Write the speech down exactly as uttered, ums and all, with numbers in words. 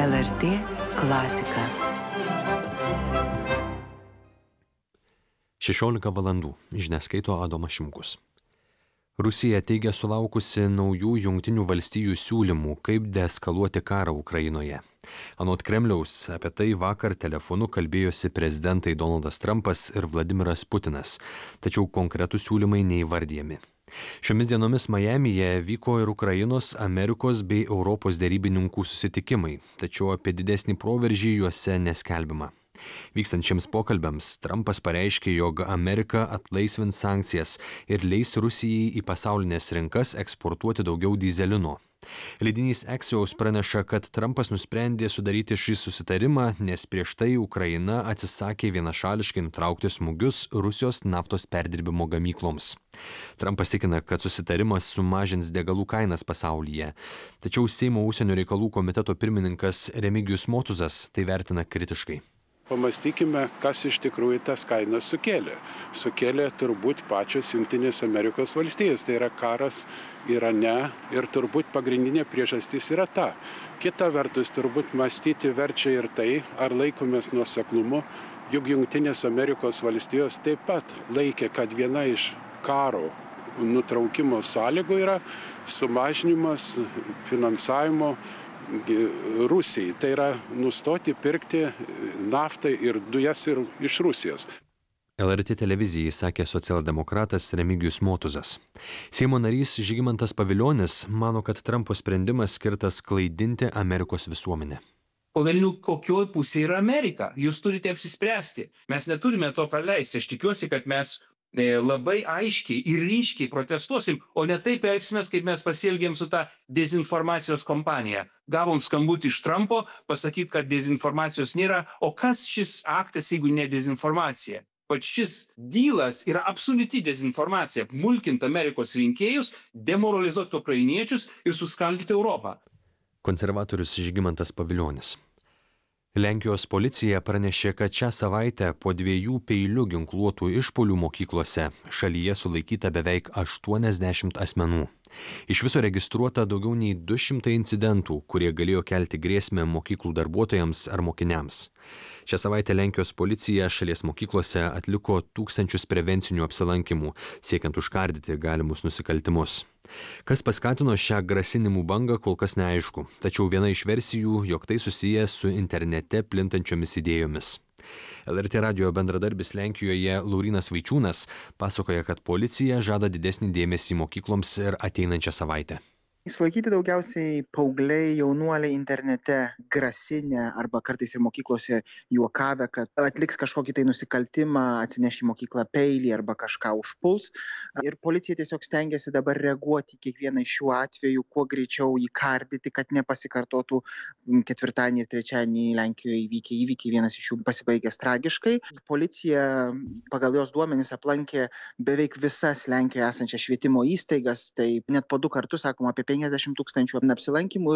L R T klasika. šešiolika valandų. Žinias skaito Adomas Šimkus. Rusija teigia sulaukusi naujų Jungtinių valstijų siūlymų, kaip deeskaluoti karą Ukrainoje. Anot Kremliaus, apie tai vakar telefonu kalbėjosi prezidentai Donaldas Trumpas ir Vladimiras Putinas, tačiau konkretūs siūlymai neįvardijami. Šiomis dienomis Majamyje vyko ir Ukrainos, Amerikos bei Europos derybininkų susitikimai, tačiau apie didesnį proveržį juose neskelbima. Vykstant šiems pokalbiams, Trumpas pareiškė, jog Amerika atlaisvins sankcijas ir leis Rusijai į pasaulinės rinkas eksportuoti daugiau dyzelino. Leidinys Axios praneša, kad Trumpas nusprendė sudaryti šį susitarimą, nes prieš tai Ukraina atsisakė vienašališkai nutraukti smūgius Rusijos naftos perdirbimo gamykloms. Trumpas tikina, kad susitarimas sumažins degalų kainas pasaulyje. Tačiau Seimo užsienio reikalų komiteto pirmininkas Remigijus Motuzas tai vertina kritiškai. Pamastykime, kas iš tikrųjų tas kainas sukėlė. Sukėlė turbūt pačios Jungtinės Amerikos valstijos, tai yra karas Irane ir turbūt pagrindinė priežastis yra ta. Kita vertus, turbūt mąstyti verčia ir tai, ar laikomės nuoseklumu, juk Jungtinės Amerikos valstijos taip pat laikė, kad viena iš karo nutraukimo sąlygų yra sumažinimas finansavimo Rusijai, tai yra nustoti pirkti naftą ir dujas ir iš Rusijos. L R T televizijai sakė socialdemokratas Remigijus Motuzas. Seimo narys Žygimantas Pavilionis mano, kad Trumpo sprendimas skirtas klaidinti Amerikos visuomenę. O velnių, kokioj pusėje yra Amerika? Jūs turite apsispręsti. Mes neturime to praleisti. Aš tikiuosi, kad mes labai aiškiai ir ryškiai protestuosim, o ne taip elgsimės, kaip mes pasielgėm su ta dezinformacijos kompanija. Gavom skambutį iš Trumpo, pasakyti, kad dezinformacijos nėra, o kas šis aktas, jeigu ne dezinformacija? Pat šis dylas yra absoliuti dezinformacija, mulkinti Amerikos rinkėjus, demoralizuoti ukrainiečius ir suskaldyti Europą. Konservatorius Žygimantas Pavilionis. Lenkijos policija pranešė, kad šią savaitę po dviejų peiliu ginkluotų išpuolių mokyklose šalyje sulaikyta beveik aštuoniasdešimt asmenų. Iš viso registruota daugiau nei du šimtai incidentų, kurie galėjo kelti grėsmę mokyklų darbuotojams ar mokiniams. Šią savaitę Lenkijos policija šalies mokyklose atliko tūkstančius prevencinių apsilankymų, siekiant užkardyti galimus nusikaltimus. Kas paskatino šią grasinimų bangą, kol kas neaišku, tačiau viena iš versijų, jog tai susiję su internete plintančiomis idėjomis. L R T radijo bendradarbis Lenkijoje Laurynas Vaičiūnas pasakoja, kad policija žada didesnį dėmesį mokykloms ir ateinančią savaitę. Sulaikyti daugiausiai paaugliai, jaunuoliai internete grasinę arba kartais ir mokyklose juokavę, kad atliks kažkokį tai nusikaltimą, atsineš į mokyklą peilį arba kažką užpuls. Ir policija tiesiog stengiasi dabar reaguoti į kiekvieną iš šių atvejų, kuo greičiau įkardyti, kad nepasikartotų ketvirtadienį ir trečiadienį Lenkijoje įvykę įvykiai, vienas iš jų pasibaigęs tragiškai. Policija pagal jos duomenis aplankė beveik visas Lenkijoje esančias švietimo įstaigas, tai net po du kartus, sakoma, apie penkiasdešimt tūkstančių apsilankymų